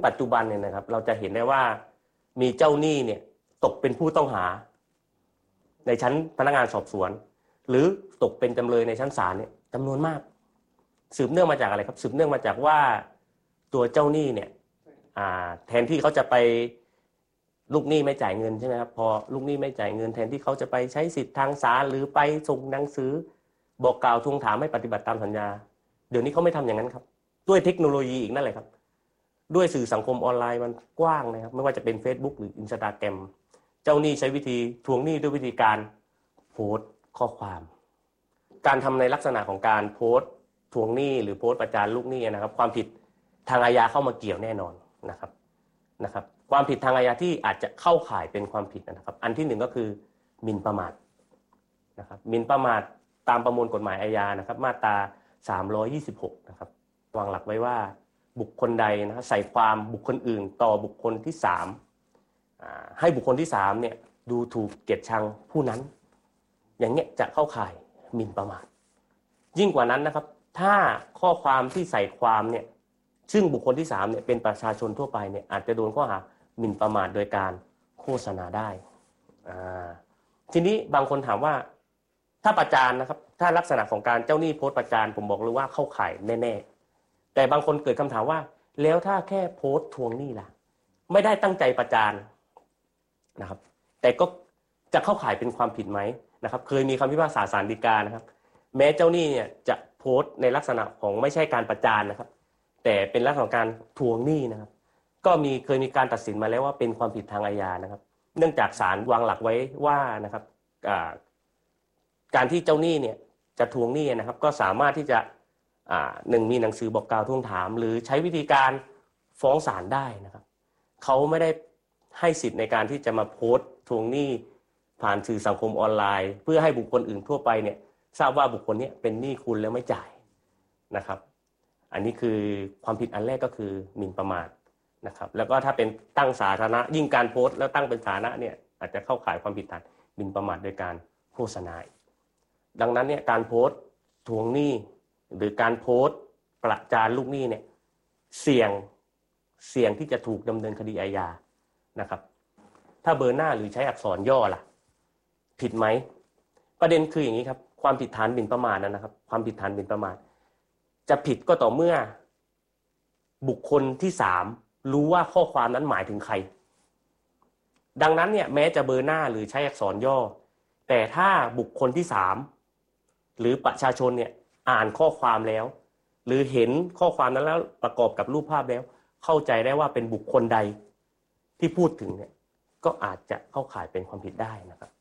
ปัจจุบันเนี่ยนะครับเราจะเห็นได้ว่ามีเจ้าหนี้เนี่ยตกเป็นผู้ต้องหาในชั้นพนักงานสอบสวนหรือตกเป็นจำเลยในชั้นศาลเนี่ยจำนวนมากสืบเนื่องมาจากอะไรครับสืบเนื่องมาจากว่าตัวเจ้าหนี้เนี่ยแทนที่เขาจะไปลูกหนี้ไม่จ่ายเงินใช่ไหมครับพอลูกหนี้ไม่จ่ายเงินแทนที่เขาจะไปใช้สิทธิ์ทางศาลหรือไปส่งหนังสือบอกกล่าวทวงถามให้ปฏิบัติตามสัญญาเดี๋ยวนี้เขาไม่ทำอย่างนั้นครับด้วยเทคโนโลยีอีกนั่นแหละครับด้วยสื่อสังคมออนไลน์มันกว้างนะครับไม่ว่าจะเป็น Facebook หรือ Instagram เจ้าหนี้ใช้วิธีทวงหนี้ด้วยวิธีการโพสต์ข้อความการทำในลักษณะของการโพสต์ทวงหนี้หรือโพสต์ประจานลูกหนี้นะครับความผิดทางอาญาเข้ามาเกี่ยวแน่นอนนะครับความผิดทางอาญาที่อาจจะเข้าข่ายเป็นความผิดนะครับอันที่หนึ่งก็คือหมิ่นประมาทนะครับหมิ่นประมาทตามประมวลกฎหมายอาญานะครับมาตรา326นะครับวางหลักไว้ว่าบุคคลใดนะครับใส่ความบุคคลอื่นต่อบุคคลที่3ให้บุคคลที่3เนี่ยดูถูกเกลียดชังผู้นั้นอย่างเงี้ยจะเข้าข่ายหมิ่นประมาทยิ่งกว่านั้นนะครับถ้าข้อความที่ใส่ความเนี่ยซึ่งบุคคลที่3เนี่ยเป็นประชาชนทั่วไปเนี่ยอาจจะโดนข้อหาหมิ่นประมาทโดยการโฆษณาได้ทีนี้บางคนถามว่าถ้าประจานนะครับถ้าลักษณะของการเจ้าหนี้โพสต์ประจานผมบอกเลยว่าเข้าข่ายแน่ๆแต่บางคนเกิดคำถามว่าแล้วถ้าแค่โพสต์ทวงหนี้ล่ะไม่ได้ตั้งใจประจานนะครับแต่ก็จะเข้าข่ายเป็นความผิดไหมนะครับเคยมีคำพิพากษาศาลฎีกานะครับแม้เจ้าหนี้เนี่ยจะโพสต์ในลักษณะของไม่ใช่การประจานนะครับแต่เป็นลักษณะของการทวงหนี้นะครับก็เคยมีการตัดสินมาแล้วว่าเป็นความผิดทางอาญานะครับเนื่องจากศาลวางหลักไว้ว่านะครับการที่เจ้าหนี้เนี่ยจะทวงหนี้นะครับก็สามารถที่จะมีหนังสือบอกกล่าวทวงถามหรือใช้วิธีการฟ้องศาลได้นะครับเขาไม่ได้ให้สิทธิ์ในการที่จะมาโพสต์ทวงหนี้ผ่านสื่อสังคมออนไลน์เพื่อให้บุคคลอื่นทั่วไปเนี่ยทราบว่าบุคคลนี้เป็นหนี้คุณแล้วไม่จ่ายนะครับอันนี้คือความผิดอันแรกก็คือหมิ่นประมาทนะครับแล้วก็ถ้าเป็นตั้งสาธารณะยิ่งการโพสต์แล้วตั้งเป็นสาธารณะเนี่ยอาจจะเข้าข่ายความผิดฐานหมิ่นประมาทโดยการโฆษณาดังนั้นเนี่ยการโพสต์ทวงหนี้หรือการโพสต์ประจานลูกหนี้เนี่ยเสี่ยงที่จะถูกดำเนินคดีอาญานะครับถ้าเบอร์หน้าหรือใช้อักษรย่อล่ะผิดไหมประเด็นคืออย่างนี้ครับความผิดฐานหมิ่นประมาทนะครับความผิดฐานหมิ่นประมาทจะผิดก็ต่อเมื่อบุคคลที่3รู้ว่าข้อความนั้นหมายถึงใครดังนั้นเนี่ยแม้จะเบอร์หน้าหรือใช้อักษรย่อแต่ถ้าบุคคลที่3หรือประชาชนเนี่ยอ่านข้อความแล้วหรือเห็นข้อความนั้นแล้วประกอบกับรูปภาพแล้วเข้าใจได้ว่าเป็นบุคคลใดที่พูดถึงเนี่ยก็อาจจะเข้าข่ายเป็นความผิดได้นะครับ